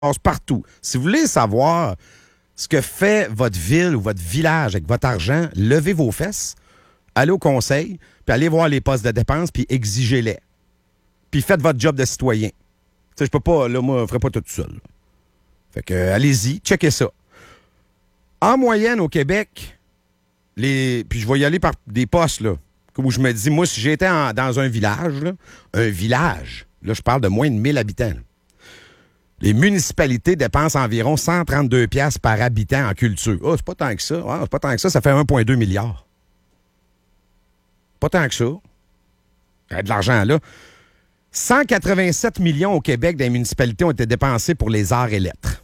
passe partout. Si vous voulez savoir ce que fait votre ville ou votre village avec votre argent, levez vos fesses, allez au conseil, puis allez voir les postes de dépenses, puis exigez-les. Puis faites votre job de citoyen. Tu sais, je peux pas, là, moi, je ferai pas tout seul. Fait que, allez-y, checkez ça. En moyenne, au Québec, puis je vais y aller par des postes, là, où je me dis, moi, si j'étais dans un village, là, je parle de moins de 1000 habitants, là. Les municipalités dépensent environ 132 piastres par habitant en culture. Oh, c'est pas tant que ça. C'est pas tant que ça fait 1,2 milliard. Pas tant que ça. Il y a de l'argent, là. 187 millions au Québec des municipalités ont été dépensés pour les arts et lettres.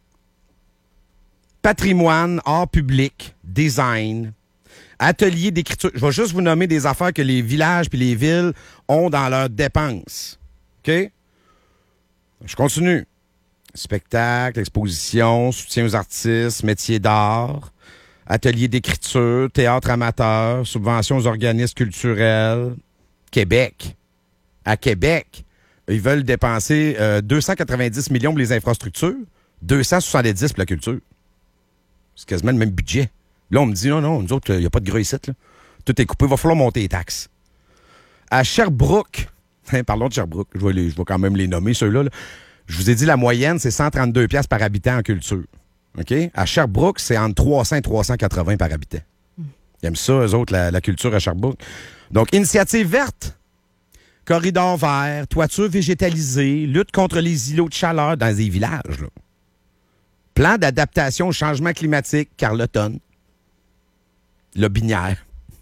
Patrimoine, art public, design, atelier d'écriture. Je vais juste vous nommer des affaires que les villages puis les villes ont dans leurs dépenses. OK? Je continue. Spectacle, exposition, soutien aux artistes, métiers d'art, atelier d'écriture, théâtre amateur, subventions aux organismes culturels. Québec. À Québec, ils veulent dépenser 290 millions pour les infrastructures, 270 pour la culture. C'est quasiment le même budget. Là, on me dit, non, nous autres, il n'y a pas de gras ici, là. Tout est coupé, il va falloir monter les taxes. À Sherbrooke, parlons de Sherbrooke, je vais quand même les nommer, ceux-là, là. Je vous ai dit, la moyenne, c'est 132 piastres par habitant en culture. OK? À Sherbrooke, c'est entre 300 et 380 par habitant. Ils aiment ça, eux autres, la culture à Sherbrooke. Donc, initiative verte, corridor vert, toiture végétalisée, lutte contre les îlots de chaleur dans les villages, là. Plan d'adaptation au changement climatique, Carleton. Lobinière.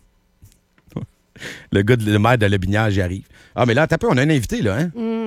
Le maire de Lobinière, j'y arrive. Ah, mais là, t'as peu, on a un invité, là, hein?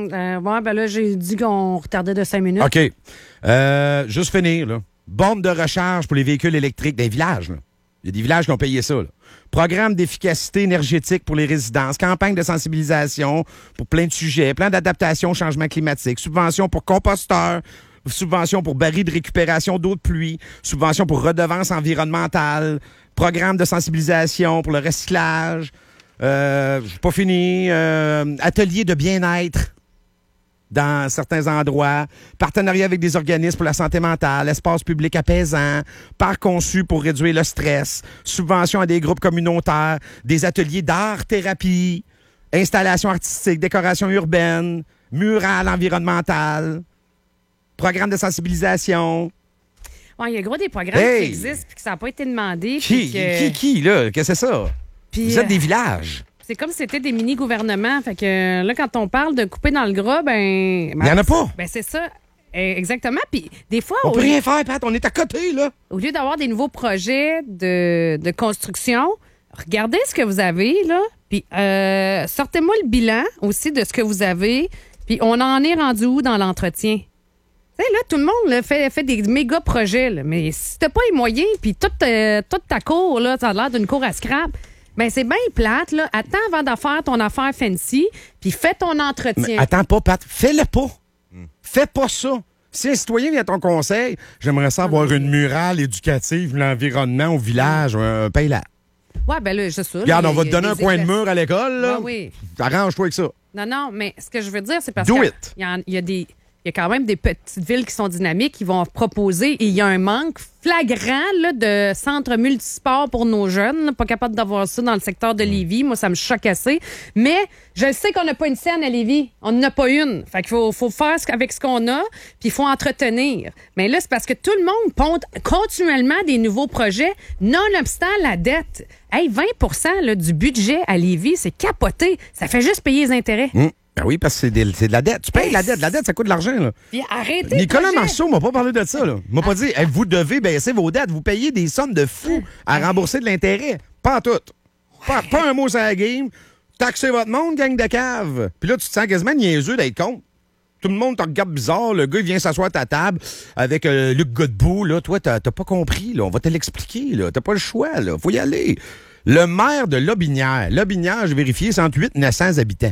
Là, j'ai dit qu'on retardait de 5 minutes. OK. Juste finir, là. Borne de recharge pour les véhicules électriques des villages, là. Il y a des villages qui ont payé ça, là. Programme d'efficacité énergétique pour les résidences, campagne de sensibilisation pour plein de sujets, plan d'adaptation au changement climatique, subvention pour composteurs, subvention pour barils de récupération d'eau de pluie, subvention pour redevance environnementale, programme de sensibilisation pour le recyclage, j'ai pas fini, atelier de bien-être dans certains endroits, partenariat avec des organismes pour la santé mentale, espace public apaisant, parc conçu pour réduire le stress, subvention à des groupes communautaires, des ateliers d'art-thérapie, installation artistique, décoration urbaine, mural environnemental, programme de sensibilisation. Ouais, il y a gros des programmes qui existent et que ça n'a pas été demandé. Qui, là? Qu'est-ce que c'est ça? Puis, vous êtes des villages. C'est comme si c'était des mini-gouvernements. Fait que là, quand on parle de couper dans le gras, il n'y en a pas. Ben, c'est ça. Exactement. Puis des fois... On peut rien faire, Pat. On est à côté, là. Au lieu d'avoir des nouveaux projets de construction, regardez ce que vous avez, là. Puis sortez-moi le bilan aussi de ce que vous avez. Puis on en est rendu où dans l'entretien? Tu sais, là, tout le monde là, fait des méga projets, là, mais si t'as pas les moyens, puis toute ta cour, là, ça a l'air d'une cour à scrap, ben c'est bien plate, là. Attends avant de faire ton affaire fancy, puis fais ton entretien. Mais attends pas, Pat. Fais-le pas. Fais pas ça. Si un citoyen vient à ton conseil, j'aimerais ça avoir une murale éducative, l'environnement au village, paye-la. Ouais, ben là, c'est ça. Regarde, on va te donner un coin de mur à l'école, là. Oui. Arrange-toi avec ça. Non, mais ce que je veux dire, c'est parce Do que it. il y a quand même des petites villes qui sont dynamiques, qui vont proposer, et il y a un manque flagrant là, de centres multisports pour nos jeunes. Là, pas capable d'avoir ça dans le secteur de Lévis. Moi, ça me choque assez. Mais je sais qu'on n'a pas une scène à Lévis. On n'en a pas une. Fait qu'il faut faire avec ce qu'on a, puis il faut entretenir. Mais là, c'est parce que tout le monde ponte continuellement des nouveaux projets, nonobstant la dette. Hey, 20% là, du budget à Lévis, c'est capoté. Ça fait juste payer les intérêts. Ben oui, parce que c'est de la dette. Tu payes la dette. La dette, ça coûte de l'argent, là. Puis arrêtez. Nicolas Marceau m'a pas parlé de ça, là. Il m'a pas dit, hey, vous devez baisser vos dettes. Vous payez des sommes de fous à rembourser de l'intérêt. Pas en tout. Pas un mot sur la game. Taxez votre monde, gang de cave. Puis là, tu te sens quasiment niaiseux d'être contre. Tout le monde te regarde bizarre. Le gars, il vient s'asseoir à ta table avec Luc Godbout. Là, toi, t'as pas compris. Là. On va te l'expliquer. Là. T'as pas le choix. Là. Faut y aller. Le maire de Lobinière. Lobinière, j'ai vérifié, c'est entre 800 et 900 habitants.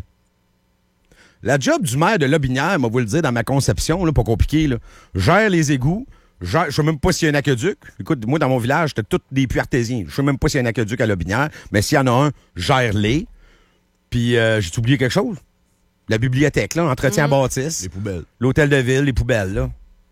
La job du maire de Lobinière, moi, vous le dire, dans ma conception, là, pas compliqué, là, gère les égouts, je sais même pas s'il y a un aqueduc. Écoute, moi, dans mon village, c'était tous des puits artésiens. Je sais même pas s'il y a un aqueduc à Lobinière, mais s'il y en a un, gère-les. Puis, j'ai oublié quelque chose? La bibliothèque, là, entretien à bâtisse. Les poubelles. L'hôtel de ville, les poubelles, là.